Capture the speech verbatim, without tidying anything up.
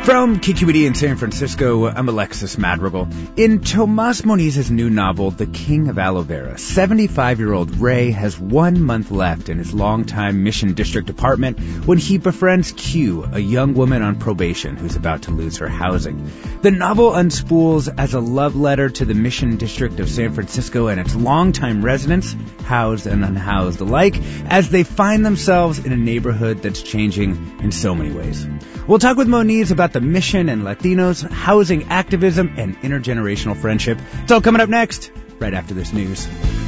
From K Q E D in San Francisco, I'm Alexis Madrigal. In Tomas Moniz's new novel, The King of Aloe Vera, seventy-five-year-old Ray has one month left in his longtime Mission District apartment when he befriends Q, a young woman on probation who's about to lose her housing. The novel unspools as a love letter to the Mission District of San Francisco and its longtime residents, housed and unhoused alike, as they find themselves in a neighborhood that's changing in so many ways. We'll talk with Moniz about the mission and Latinos, housing activism, and intergenerational friendship. It's all coming up next, right after this news.